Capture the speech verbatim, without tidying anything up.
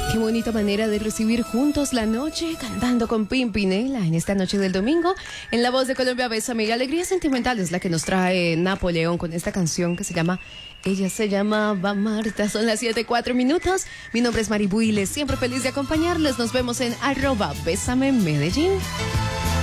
Qué bonita manera de recibir juntos la noche, cantando con Pimpinela en esta noche del domingo. En la voz de Colombia, Bésame y Alegría Sentimental es la que nos trae Napoleón con esta canción que se llama Ella se llamaba Marta. Son las siete, cuatro minutos. Mi nombre es Mari Builes, siempre feliz de acompañarles. Nos vemos en arroba Bésame Medellín.